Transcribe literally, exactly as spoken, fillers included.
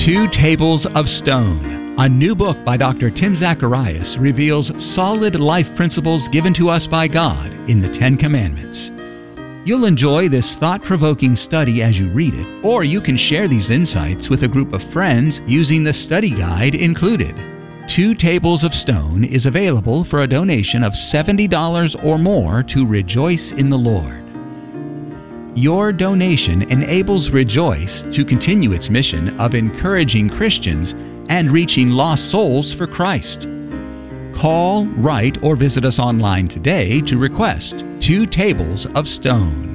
Two Tables of Stone, a new book by Doctor Tim Zacharias, reveals solid life principles given to us by God in the Ten Commandments. You'll enjoy this thought-provoking study as you read it, or you can share these insights with a group of friends using the study guide included. Two Tables of Stone is available for a donation of seventy dollars or more to Rejoice in the Lord. Your donation enables Rejoice to continue its mission of encouraging Christians and reaching lost souls for Christ. Call, write, or visit us online today to request Two Tables of Stone.